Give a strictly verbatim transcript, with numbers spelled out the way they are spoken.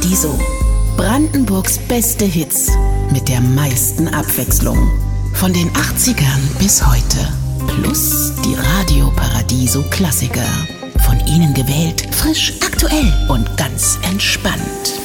Paradiso. Brandenburgs beste Hits mit der meisten Abwechslung. Von den achtzigern bis heute. Plus die Radio Paradiso Klassiker. Von Ihnen gewählt, frisch, aktuell und ganz entspannt.